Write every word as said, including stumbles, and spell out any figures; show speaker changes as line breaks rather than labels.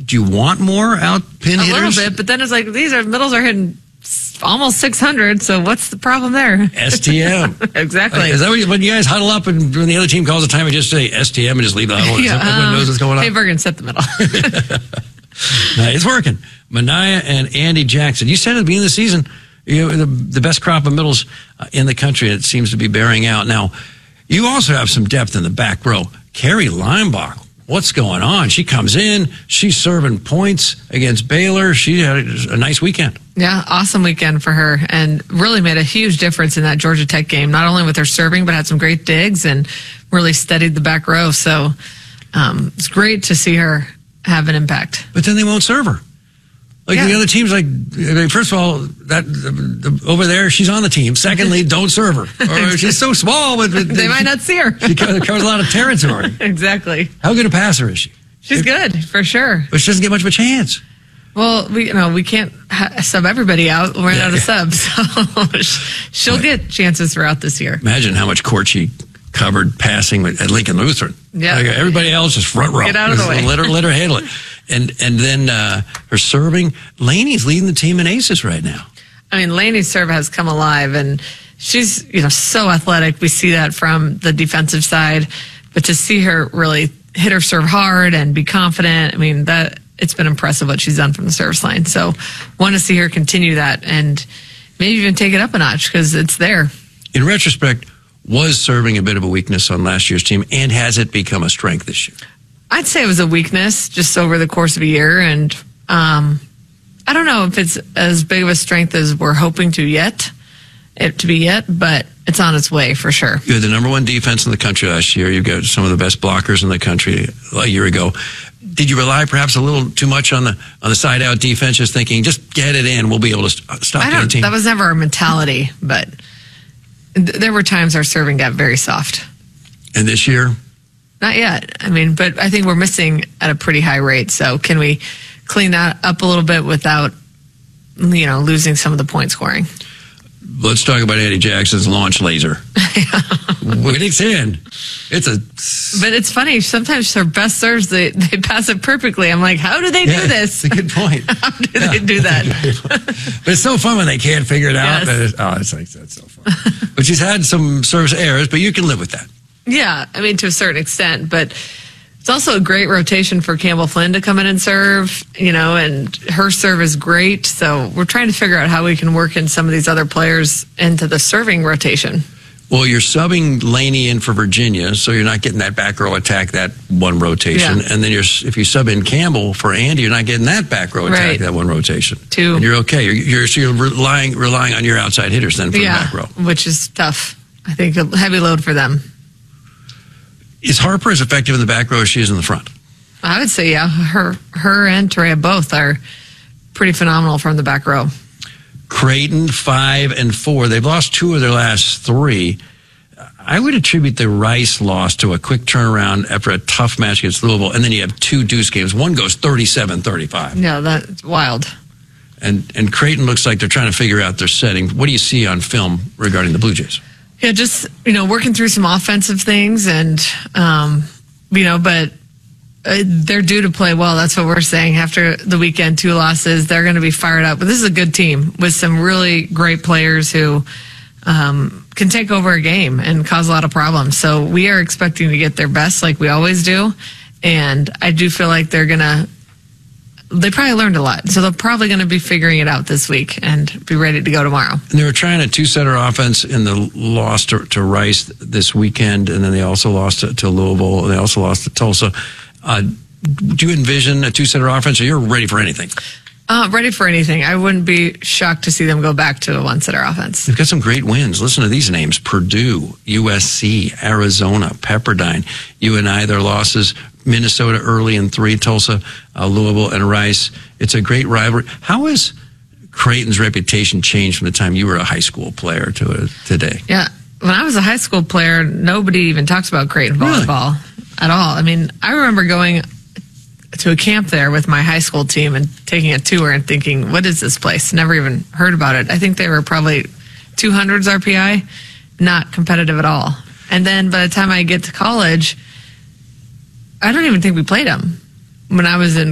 do you want more out pin
a
hitters?
A little bit, but then it's like these are middles are hitting almost six hundred, so what's the problem there?
S T M.
Exactly.
Like, is that what you, when you guys huddle up and when the other team calls a time, you just say S T M and just leave the huddle?
Yeah,
Everyone
um,
knows what's going on.
Hey, Bergen, set the middle.
No, it's working. Mania and Andy Jackson. You said at the beginning of the season, you know, the, the best crop of middles uh, in the country. It seems to be bearing out. Now, you also have some depth in the back row. Carrie Leimbach. What's going on? She comes in. She's serving points against Baylor. She had a nice weekend.
Yeah, awesome weekend for her and really made a huge difference in that Georgia Tech game, not only with her serving, but had some great digs and really steadied the back row. So um, it's great to see her have an impact.
But then they won't serve her. Like
yeah.
the other teams, like, I mean, first of all, that the, the, over there, she's on the team. Secondly, don't serve her. Or she's so small. But, but
they might not see her.
She covers a lot of territory.
Exactly.
How good a passer is she?
She's if, good, for sure.
But she doesn't get much of a chance.
Well, we you know we can't ha- sub everybody out. We're yeah, out of yeah. subs, so she'll right. get chances throughout this year.
Imagine how much court she covered passing at Lincoln Lutheran.
Yeah,
like everybody else is front row.
Get out of the way.
Let her, let her handle it. And and then uh, her serving. Laney's leading the team in aces right now.
I mean, Laney's serve has come alive, and she's you know so athletic. We see that from the defensive side, but to see her really hit her serve hard and be confident, I mean that. It's been impressive what she's done from the service line. So want to see her continue that and maybe even take it up a notch because it's there.
In retrospect, was serving a bit of a weakness on last year's team, and has it become a strength this year?
I'd say it was a weakness just over the course of a year. And um, I don't know if it's as big of a strength as we're hoping to yet, it to be yet, but it's on its way for sure.
You had the number one defense in the country last year. You've got some of the best blockers in the country a year ago. Did you rely perhaps a little too much on the on the side out defense, just thinking, just get it in, we'll be able to st- stop the team?
That was never our mentality, but th- there were times our serving got very soft.
And this year?
Not yet. I mean, but I think we're missing at a pretty high rate. So can we clean that up a little bit without, you know, losing some of the point scoring?
Let's talk about Andy Jackson's launch laser. When it's in, it's a...
But it's funny. Sometimes her best serves, they, they pass it perfectly. I'm like, how do they
yeah,
do this?
That's a good point.
How do
yeah,
they do that?
But it's so fun when they can't figure it out.
Yes.
It's, oh, it's like, that's so fun. But she's had some service errors, but you can live with that.
Yeah, I mean, to a certain extent. But it's also a great rotation for Campbell Flynn to come in and serve, you know, and her serve is great. So we're trying to figure out how we can work in some of these other players into the serving rotation.
Well, you're subbing Laney in for Virginia, so you're not getting that back row attack, that one rotation.
Yeah.
And then you're, if you sub in Campbell for Andy, you're not getting that back row attack,
right.
that one rotation.
Two.
And you're okay. You're, you're, so you're relying, relying on your outside hitters then for
yeah,
the back row.
Which is tough. I think a heavy load for them.
Is Harper as effective in the back row as she is in the front?
I would say, yeah. Her her and Torea both are pretty phenomenal from the back row.
Creighton, five and four. They've lost two of their last three. I would attribute the Rice loss to a quick turnaround after a tough match against Louisville, and then you have two deuce games. One goes thirty-seven thirty-five.
Yeah, that's wild.
And and Creighton looks like they're trying to figure out their setting. What do you see on film regarding the Blue Jays?
Yeah, just, you know, working through some offensive things and, um, you know, but uh, they're due to play well. That's what we're saying. After the weekend, two losses, they're going to be fired up. But this is a good team with some really great players who um, can take over a game and cause a lot of problems. So we are expecting to get their best like we always do. And I do feel like they're going to, they probably learned a lot. So they're probably going to be figuring it out this week and be ready to go tomorrow. And
they were trying a two-setter offense in the loss to, to Rice this weekend, and then they also lost to, to Louisville, and they also lost to Tulsa. Uh, do you envision a two-setter offense, or you're ready for anything?
Uh, ready for anything. I wouldn't be shocked to see them go back to a one-setter offense.
They've got some great wins. Listen to these names: Purdue, U S C, Arizona, Pepperdine. U N I, their losses. Minnesota early in three, Tulsa, uh, Louisville, and Rice. It's a great rivalry. How has Creighton's reputation changed from the time you were a high school player to uh, today?
Yeah. When I was a high school player, nobody even talks about Creighton volleyball really? At all. I mean, I remember going to a camp there with my high school team and taking a tour and thinking, what is this place? Never even heard about it. I think they were probably two hundreds R P I, not competitive at all. And then by the time I get to college, I don't even think we played them when I was in